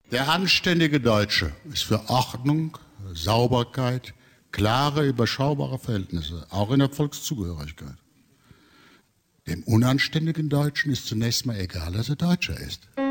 Der anständige Deutsche ist für Ordnung, Sauberkeit, klare, überschaubare Verhältnisse, auch in der Volkszugehörigkeit. Dem unanständigen Deutschen ist zunächst mal egal, dass er Deutscher ist.